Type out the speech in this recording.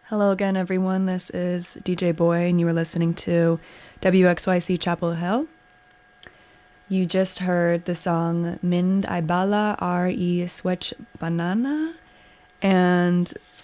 Hello again, everyone. This is DJ Boy, and you are listening to WXYC Chapel Hill. You just heard the song Mind I Bala R.E. Switch Banana, and